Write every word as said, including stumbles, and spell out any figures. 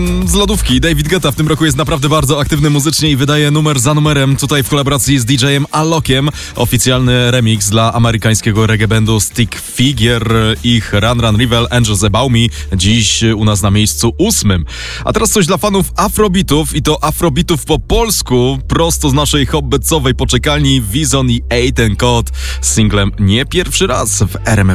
Z lodówki. David Guetta w tym roku jest naprawdę bardzo aktywny muzycznie i wydaje numer za numerem tutaj w kolaboracji z D J-em Alokiem. Oficjalny remix dla amerykańskiego reggae bandu Stick Figure. Ich Run Run Rival Angels Above Me dziś u nas na miejscu ósmym. A teraz coś dla fanów afrobeatów i to afrobeatów po polsku, prosto z naszej hobbycowej poczekalni. Wizon i Eight Code z singlem Nie Pierwszy Raz w R M F.